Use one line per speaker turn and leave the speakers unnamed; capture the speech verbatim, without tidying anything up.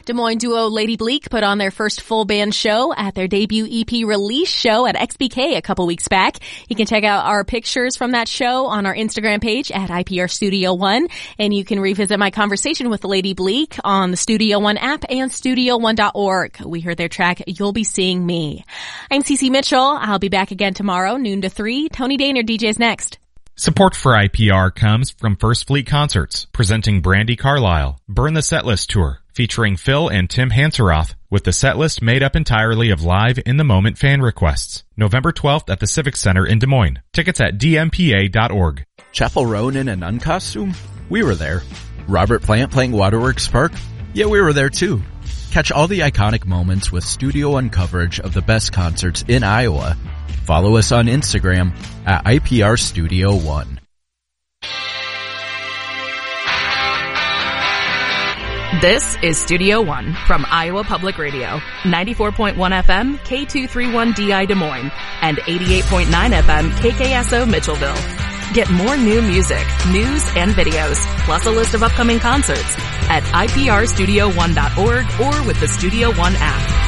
Des Moines duo Lady Bleak put on their first full band show at their debut E P release show at X B K a couple weeks back. You can check out our pictures from that show on our Instagram page at I P R Studio One, and you can revisit my conversation with Lady Bleak on the Studio One app and studio one dot org. We heard their track, You'll Be Seeing Me. I'm Cece Mitchell. I'll be back again tomorrow, noon to three. Tony Daner D Js next.
Support for I P R comes from First Fleet Concerts, presenting Brandi Carlile, Burn the Setlist Tour, featuring Phil and Tim Hanseroth, with the setlist made up entirely of live in-the-moment fan requests. November twelfth at the Civic Center in Des Moines. Tickets at d m p a dot org.
Chapel Roan in a nun costume? We were there. Robert Plant playing Waterworks Park? Yeah, we were there too. Catch all the iconic moments with Studio One coverage of the best concerts in Iowa. Follow us on Instagram at I P R Studio One.
This is Studio One from Iowa Public Radio, ninety-four point one F M, K two thirty-one D I Des Moines, and eighty-eight point nine F M, K K S O Mitchellville. Get more new music, news, and videos, plus a list of upcoming concerts at I P R studio one dot org or with the Studio One app.